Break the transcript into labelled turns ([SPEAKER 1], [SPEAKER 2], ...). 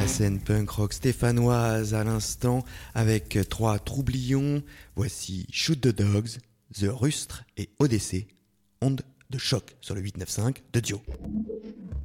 [SPEAKER 1] La scène punk rock stéphanoise à l'instant avec 3 troublions. Voici Shoot the Dogs, The Rustre et Odyssey. Onde de choc sur le 895 de Dio.